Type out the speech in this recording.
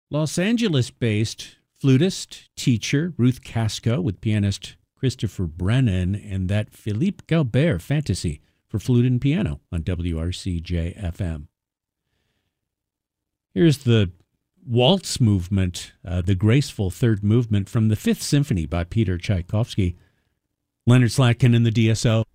Los Angeles-based flutist, teacher Ruth Casco with pianist Christopher Brennan and that Philippe Galbert fantasy for flute and piano on WRCJ-FM. Here's the waltz movement, the graceful third movement from the Fifth Symphony by Peter Tchaikovsky. Leonard Slatkin and the DSO.